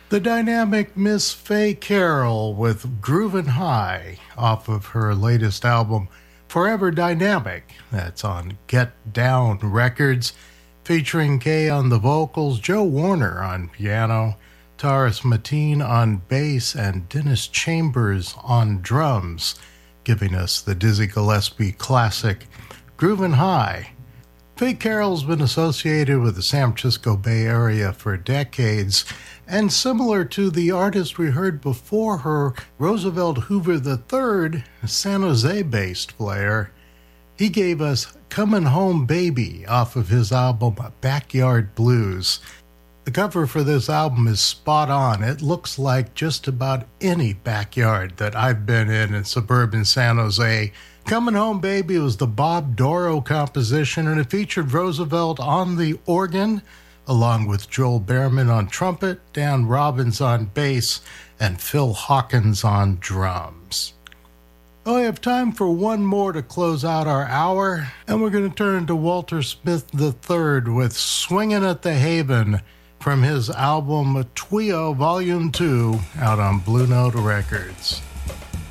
The dynamic Miss Faye Carroll with Groovin' High off of her latest album, Forever Dynamic. That's on Get Down Records, featuring Kay on the vocals, Joe Warner on piano, Taurus Mateen on bass, and Dennis Chambers on drums, giving us the Dizzy Gillespie classic, Groovin' High. Faye Carroll's been associated with the San Francisco Bay Area for decades, and similar to the artist we heard before her, Roosevelt Hoover III, a San Jose-based player, he gave us Comin' Home Baby off of his album Backyard Blues. The cover for this album is spot on. It looks like just about any backyard that I've been in suburban San Jose. Comin' Home Baby was the Bob Doro composition, and it featured Roosevelt on the organ, along with Joel Behrman on trumpet, Dan Robbins on bass, and Phil Hawkins on drums. I have time for one more to close out our hour, and we're going to turn to Walter Smith III with Swingin' at the Haven from his album Twio Volume 2 out on Blue Note Records.